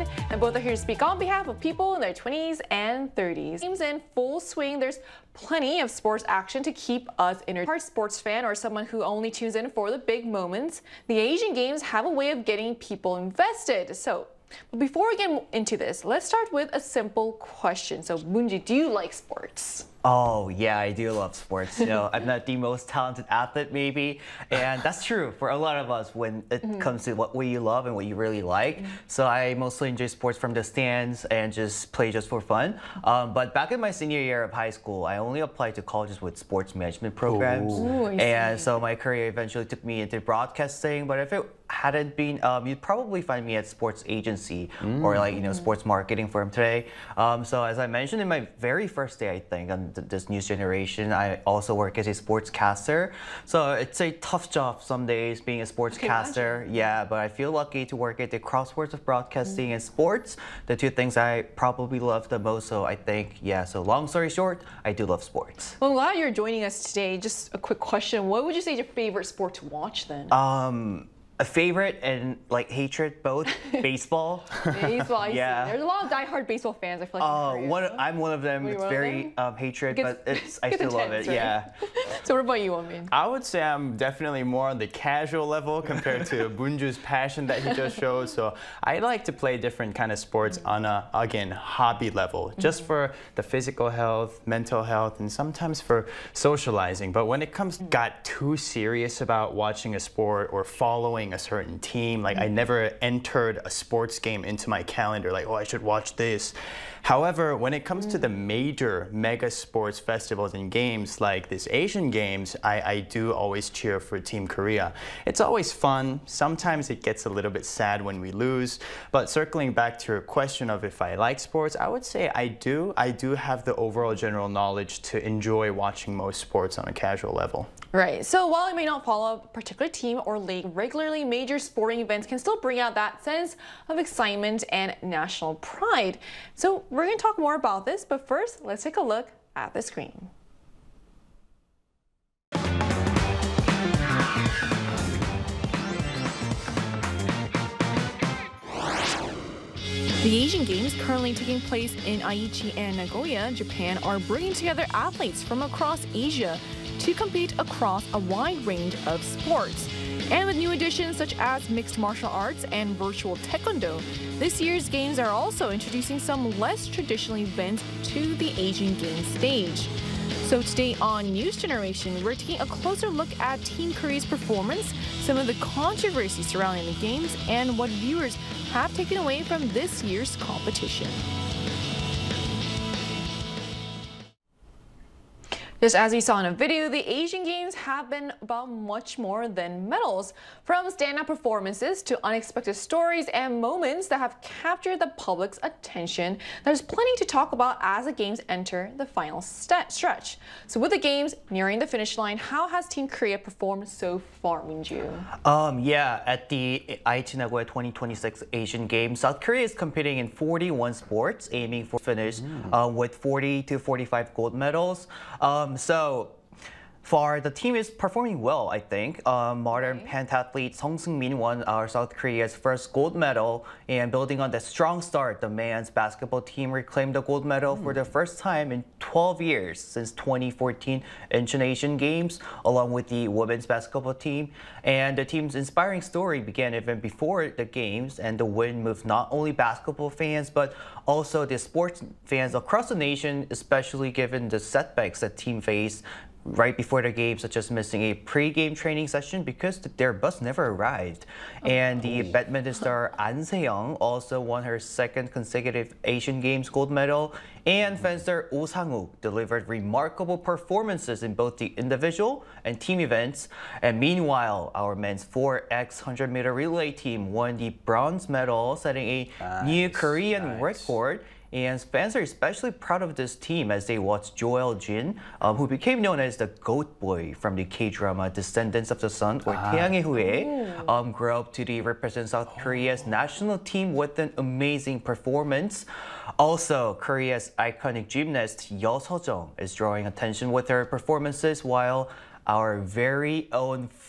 and both are here to speak on behalf of people in their 20s and 30s. Games in full swing, there's plenty of sports action to keep us entertained. If you're a sports fan or someone who only tunes in for the big moments, the Asian Games have a way of getting people invested. But before we get into this, let's start with a simple question. So, Moonji, do you like sports? Oh, yeah, I do love sports. I'm not the most talented athlete, maybe. And that's true for a lot of us when it comes to what you love and what you really like. So I mostly enjoy sports from the stands and just play just for fun. But back in my senior year of high school, I only applied to colleges with sports management programs. Ooh, and so my career eventually took me into broadcasting. But if it hadn't been, you'd probably find me at sports agency or sports marketing firm today. So as I mentioned in my very first day, I think, on this news generation, I also work as a sportscaster. So it's a tough job some days being a sportscaster. Yeah, but I feel lucky to work at the crosswords of broadcasting and sports, the two things I probably love the most. So I think, so long story short, I do love sports. Well, I'm glad you're joining us today. Just a quick question. What would you say is your favorite sport to watch then? A favorite and hatred both. Baseball. Baseball, I see. There's a lot of diehard baseball fans, I feel like. I'm one of them. It's very hatred, but I still love it. Right? Yeah. So what about you, Amin? I would say I'm definitely more on the casual level compared to Bunju's passion that he just showed. So I like to play different kind of sports on a, again, hobby level, just for the physical health, mental health, and sometimes for socializing. But when it got too serious about watching a sport or following a certain team, I never entered a sports game into my calendar, I should watch this. However, when it comes to the major mega sports festivals and games like this Asian Games, I do always cheer for Team Korea. It's always fun. Sometimes it gets a little bit sad when we lose. But circling back to your question of if I like sports, I would say I do. I do have the overall general knowledge to enjoy watching most sports on a casual level. Right. So while I may not follow a particular team or league regularly, major sporting events can still bring out that sense of excitement and national pride. So we're going to talk more about this, but first, let's take a look at the screen. The Asian Games, currently taking place in Aichi and Nagoya, Japan, are bringing together athletes from across Asia to compete across a wide range of sports. And with new additions such as mixed martial arts and virtual taekwondo, this year's games are also introducing some less traditional events to the Asian Games stage. So today on News Generation, we're taking a closer look at Team Korea's performance, some of the controversies surrounding the games, and what viewers have taken away from this year's competition. Just as we saw in a video, the Asian Games have been about much more than medals. From standout performances to unexpected stories and moments that have captured the public's attention, there's plenty to talk about as the Games enter the final stretch. So with the Games nearing the finish line, how has Team Korea performed so far, Minju? At the Aichi Nagoya 2026 Asian Games, South Korea is competing in 41 sports, aiming for finish with 40 to 45 gold medals. So far, the team is performing well, I think. Modern pentathlete Sung Seung-min won our South Korea's first gold medal, and building on the strong start, the men's basketball team reclaimed the gold medal for the first time in 12 years since 2014 Incheon Asian Games, along with the women's basketball team. And the team's inspiring story began even before the games, and the win moved not only basketball fans, but also the sports fans across the nation, especially given the setbacks that team faced right before the game, such as missing a pre-game training session because their bus never arrived. And the badminton star An Se-young also won her second consecutive Asian Games gold medal. And fencer Oh Sang-uk delivered remarkable performances in both the individual and team events. And meanwhile, our men's 4x 100-meter relay team won the bronze medal, setting a new Korean record. And fans are especially proud of this team as they watch Joel Jin, who became known as the Goat Boy from the K-drama Descendants of the Sun, or 태양의 후예, grow up to represent South Korea's national team with an amazing performance. Also, Korea's iconic gymnast Yeo Seo-jung is drawing attention with her performances, while our very own